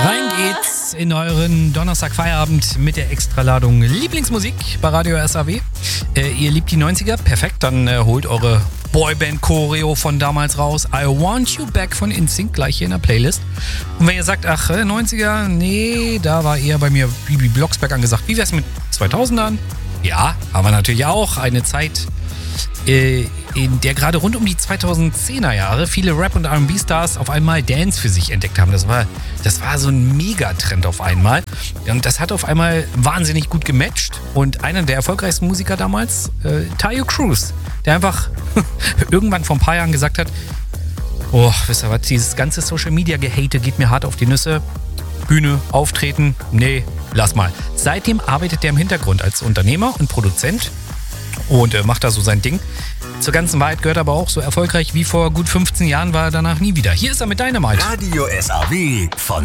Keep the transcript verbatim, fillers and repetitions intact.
Rein geht's in euren Donnerstag-Feierabend mit der Extraladung Lieblingsmusik bei Radio S A W. Äh, ihr liebt die neunziger? Perfekt, dann äh, holt eure Boyband-Choreo von damals raus. I Want You Back von InSync gleich hier in der Playlist. Und wenn ihr sagt, ach, äh, neunziger, nee, da war eher bei mir Bibi Blocksberg angesagt. Wie wär's mit zweitausendern? Ja, haben wir natürlich auch. Eine Zeit, äh, in der gerade rund um die zweitausendzehner Jahre viele Rap- und R and B-Stars auf einmal Dance für sich entdeckt haben. Das war, das war so ein Megatrend auf einmal. Und das hat auf einmal wahnsinnig gut gematcht. Und einer der erfolgreichsten Musiker damals, äh, Taio Cruz, der einfach irgendwann vor ein paar Jahren gesagt hat, oh, wisst ihr was, dieses ganze Social-Media-Gehate geht mir hart auf die Nüsse. Bühne, Auftreten, nee, lass mal. Seitdem arbeitet er im Hintergrund als Unternehmer und Produzent und äh, macht da so sein Ding. Zur ganzen Wahrheit gehört aber auch, so erfolgreich wie vor gut fünfzehn Jahren war er danach nie wieder. Hier ist er mit Dynamite. Radio S A W von